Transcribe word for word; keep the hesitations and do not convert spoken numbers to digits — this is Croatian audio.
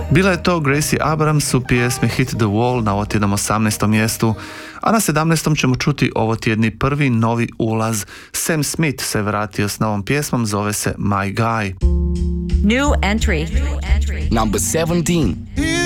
Bila je to Gracie Abrams u pjesmi Hit the Wall na ovotjednom osamnaestom mjestu, a na sedamnaestom ćemo čuti ovotjedni prvi novi ulaz. Sam Smith se vratio s novom pjesmom, zove se My Guy. New entry. New entry. Number seventeen.